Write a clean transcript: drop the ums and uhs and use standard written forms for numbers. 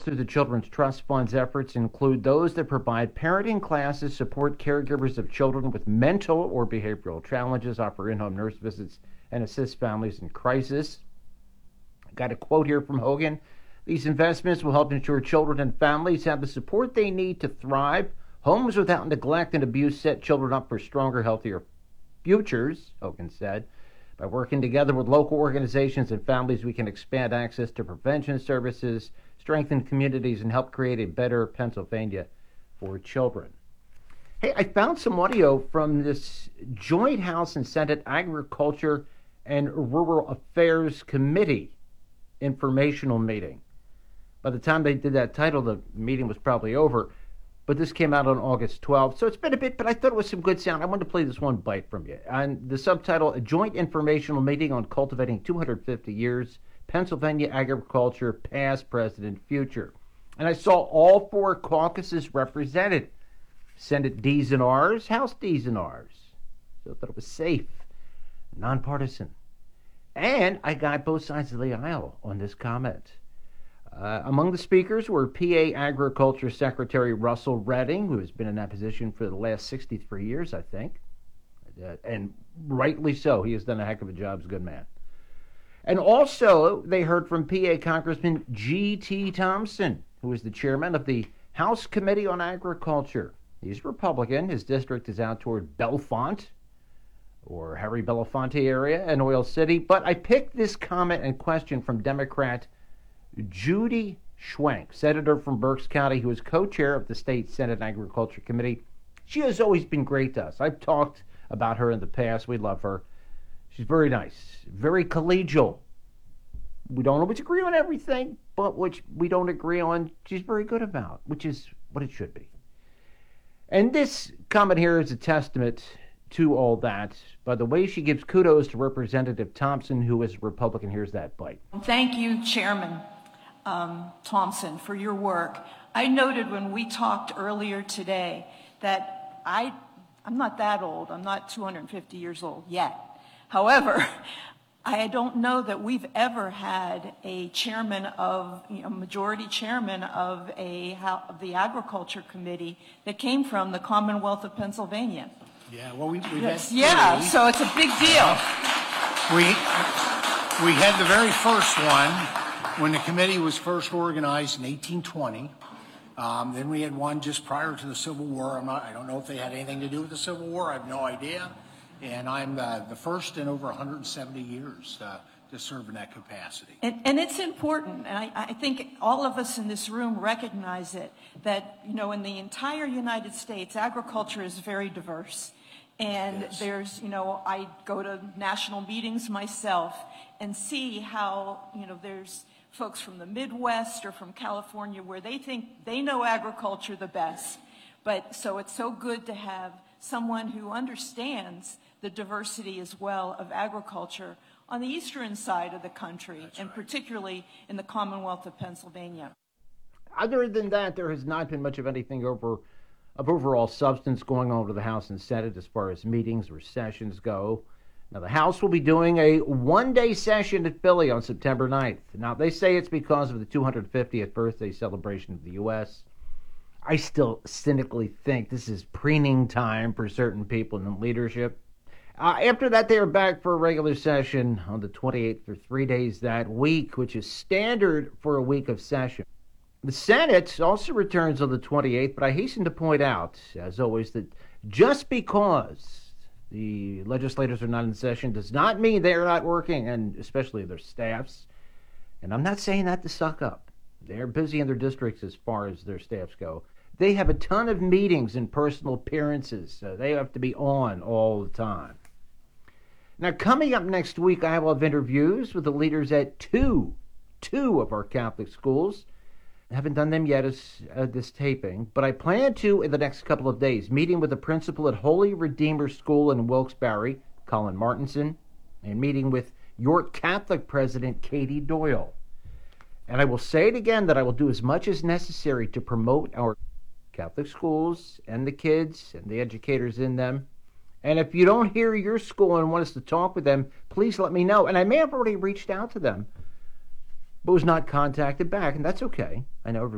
through the Children's Trust Fund's efforts include those that provide parenting classes, support caregivers of children with mental or behavioral challenges, offer in-home nurse visits, and assist families in crisis. I got a quote here from Hogan. These investments will help ensure children and families have the support they need to thrive. Homes without neglect and abuse set children up for stronger, healthier futures, Hogan said. By working together with local organizations and families, we can expand access to prevention services, strengthen communities, and help create a better Pennsylvania for children. Hey, I found some audio from this Joint House and Senate Agriculture and Rural Affairs Committee informational meeting. By the time they did that title, the meeting was probably over. But this came out on August 12th, so it's been a bit, but I thought it was some good sound. I wanted to play this one bite from you. And the subtitle, A Joint Informational Meeting on Cultivating 250 Years, Pennsylvania Agriculture, Past, Present, and Future. And I saw all four caucuses represented. Senate D's and R's, House D's and R's. So I thought it was safe, nonpartisan. And I got both sides of the aisle on this comment. Among the speakers were PA Agriculture Secretary Russell Redding, who has been in that position for the last 63 years, I think. And rightly so. He has done a heck of a job. He's a good man. And also, they heard from PA Congressman G.T. Thompson, who is the chairman of the House Committee on Agriculture. He's a Republican. His district is out toward Bellefonte, or Harry Belafonte area in Oil City. But I picked this comment and question from Democrat Judy Schwenk, senator from Berks County, who is co-chair of the state Senate Agriculture Committee. She has always been great to us. I've talked about her in the past. We love her. She's very nice, very collegial. We don't always agree on everything, but which we don't agree on, she's very good about, which is what it should be. And this comment here is a testament to all that. By the way, she gives kudos to Representative Thompson, who is a Republican. Here's that bite. Thank you, Chairman Thompson, for your work. I noted when we talked earlier today that I'm not that old. I'm not 250 years old yet. However, I don't know that we've ever had a chairman of, majority chairman of the Agriculture Committee that came from the Commonwealth of Pennsylvania. Yeah, well, we've had so it's a big deal. We had the very first one when the committee was first organized in 1820. Then we had one just prior to the Civil War. I don't know if they had anything to do with the Civil War. I have no idea. And I'm the first in over 170 years to serve in that capacity. And it's important, and I think all of us in this room recognize it, that, in the entire United States, agriculture is very diverse. And Yes. there's, I go to national meetings myself and see how, there's folks from the Midwest or from California where they think they know agriculture the best. But so it's so good to have someone who understands the diversity as well of agriculture on the eastern side of the country, That's and right. particularly in the Commonwealth of Pennsylvania. Other than that, there has not been much of anything of overall substance going on with the House and Senate as far as meetings or sessions go. Now, the House will be doing a one-day session at Philly on September 9th. Now, they say it's because of the 250th birthday celebration of the U.S. I still cynically think this is preening time for certain people in leadership. After that, they are back for a regular session on the 28th for 3 days that week, which is standard for a week of session. The Senate also returns on the 28th, but I hasten to point out, as always, that just because the legislators are not in session does not mean they are not working, and especially their staffs. And I'm not saying that to suck up. They're busy in their districts as far as their staffs go. They have a ton of meetings and personal appearances, so they have to be on all the time. Now, coming up next week, I will have interviews with the leaders at two of our Catholic schools. I haven't done them yet as this taping, but I plan to in the next couple of days, meeting with the principal at Holy Redeemer School in Wilkes-Barre, Colin Martinson, and meeting with York Catholic President Katie Doyle. And I will say it again that I will do as much as necessary to promote our Catholic schools and the kids and the educators in them. And if you don't hear your school and want us to talk with them, please let me know. And I may have already reached out to them, but was not contacted back, and that's okay. I know everybody